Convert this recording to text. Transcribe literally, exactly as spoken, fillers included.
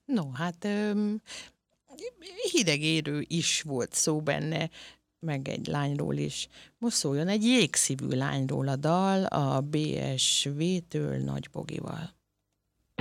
No, hát öm, hideg érő is volt szó benne, meg egy lányról is. Most szóljon egy jégszívű lányról a dal a bé es vé-től Nagy Bogival.